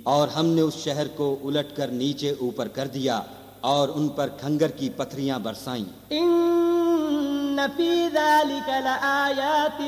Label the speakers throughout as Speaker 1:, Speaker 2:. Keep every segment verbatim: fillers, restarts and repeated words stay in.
Speaker 1: اور ہم نے اس شہر کو الٹ کر نیچے اوپر کر دیا اور ان پر کھنگر کی پتھریاں برسائیں۔
Speaker 2: ان فی ذلک لآیات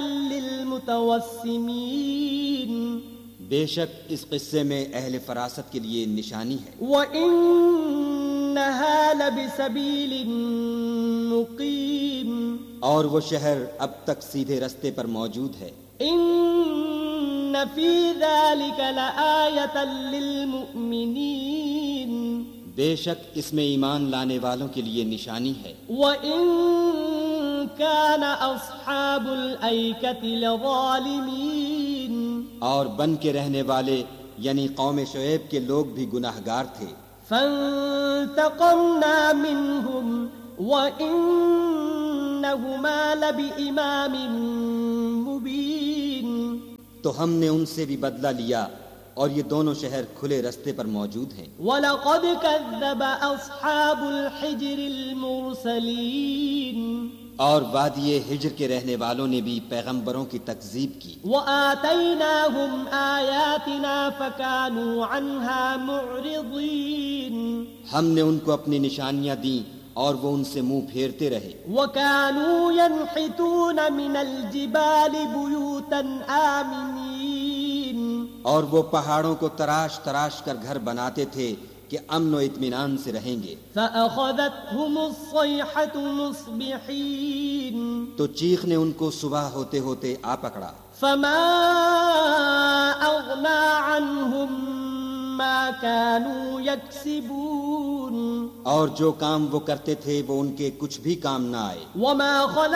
Speaker 2: للمتوسمین،
Speaker 1: بے شک اس قصے میں اہل فراست کے لیے نشانی ہے۔
Speaker 2: وَإِنَّهَا لَبِسَبِيلٍ مُقِيمٍ،
Speaker 1: اور وہ شہر اب تک سیدھے رستے پر موجود ہے۔
Speaker 2: ان فی ذلک لآیۃ للمؤمنین،
Speaker 1: بے شک اس میں ایمان لانے والوں کے لیے نشانی ہے۔
Speaker 2: وَإِن كَانَ أَصْحَابُ الْأَيْكَةِ لَظَالِمِينَ، اور
Speaker 1: بن کے رہنے والے یعنی قوم شعیب کے لوگ بھی گناہگار تھے۔
Speaker 2: فَانْتَقَمْنَا مِنْهُمْ وَإِنَّهُمَا لَبِإِمَامٍ مُبِينٍ،
Speaker 1: تو ہم نے ان سے بھی بدلہ لیا اور یہ دونوں شہر کھلے رستے پر موجود ہیں۔
Speaker 2: وَلَقَدْ كَذَّبَ أَصْحَابُ الْحِجْرِ الْمُرْسَلِينَ،
Speaker 1: اور وادی ہجر کے رہنے والوں نے بھی پیغمبروں کی تکذیب کی۔
Speaker 2: وَآتَيْنَاهُمْ آيَاتِنَا فَكَانُوا عَنْهَا مُعْرِضِينَ،
Speaker 1: ہم نے ان کو اپنی نشانیاں دیں اور وہ ان سے منہ پھیرتے رہے۔
Speaker 2: وَكَانُوا يَنْحِتُونَ مِنَ الْجِبَالِ بُيُوتًا آمِنِينَ،
Speaker 1: اور وہ پہاڑوں کو تراش تراش کر گھر بناتے تھے کہ امن و اطمینان سے رہیں گے۔
Speaker 2: فَأَخَذَتْهُمُ الصَّيْحَةُ مُصْبِحِينَ،
Speaker 1: تو چیخ نے ان کو صبح ہوتے ہوتے آ پکڑا۔
Speaker 2: فَمَا أَغْنَى عَنْهُمْ مَا كَانُوا يَكْسِبُونَ،
Speaker 1: اور جو کام وہ کرتے تھے وہ ان کے کچھ بھی کام نہ آئے۔
Speaker 2: وَمَا خَلَقَ